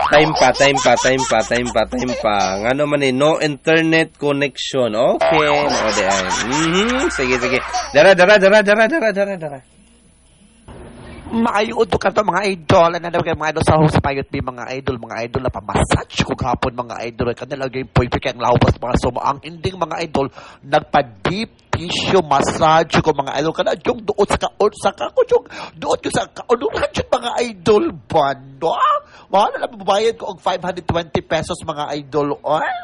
Time pa. Ngano man ni no internet connection. Okay, no di ay. Sige. Dara. Maayood to kanto mga idol. Ano na mga idol sa host payot bi mga idol na pamassage ko gapon mga idol. Kanila game point kay ang lawbas mga sumo. Ang ending mga idol nagpa-deep tissue massage ko mga idol kana jung duot sa ko jung duot ko sa kaunungan jud mga idol bando. Wala na babayad ko og 520 pesos mga idol.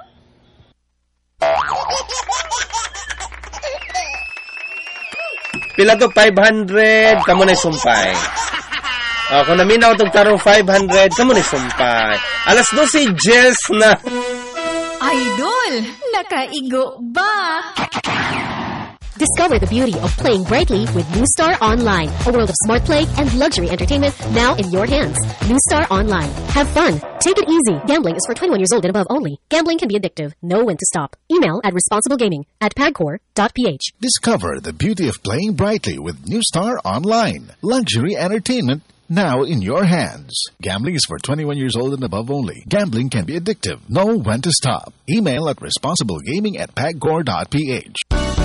Pila to 500, kamo na sumpay. Kung naminaw itong tarong 500, kamo na sumpay. Alas 12, Jess na. Idol, nakaigo ba? Discover the beauty of playing brightly with New Star Online, a world of smart play and luxury entertainment now in your hands. New Star Online. Have fun. Take it easy. Gambling is for 21 years old and above only. Gambling can be addictive. Know when to stop. Email at responsiblegaming@pagcor.ph. Discover the beauty of playing brightly with New Star Online. Luxury entertainment now in your hands. Gambling is for 21 years old and above only. Gambling can be addictive. Know when to stop. Email at responsiblegaming@pagcor.ph.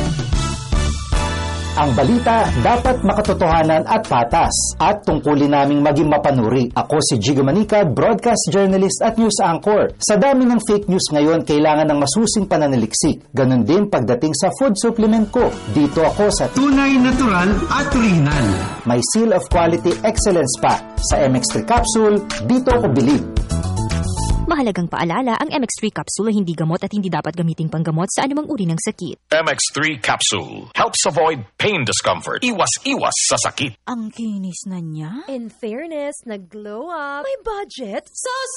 Ang balita dapat makatotohanan at patas at tungkulin naming maging mapanuri. Ako si Jigo Manica, broadcast journalist at news anchor. Sa dami ng fake news ngayon, kailangan ng masusing pananaliksik. Ganon din pagdating sa food supplement ko. Dito ako sa tunay, natural at original. May seal of quality excellence pa. Sa MX3 capsule, dito ako bilib. Mahalagang paalala, ang MX3 capsule ay hindi gamot at hindi dapat gamiting panggamot sa anumang uri ng sakit. MX3 capsule helps avoid pain discomfort. Iwas sa sakit. Ang kinis na niya. In fairness, nag-glow up. May budget. Sus!